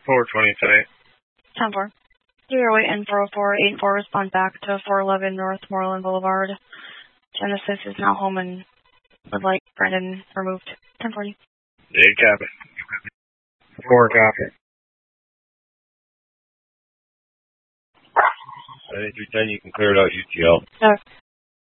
420 today. 10-4. You're waiting 40484, respond back to 411 North Moreland Boulevard. Genesis is now home and would like Brandon removed. 1040. Yeah, copy. 4 copy. 310, you can clear it out UTL.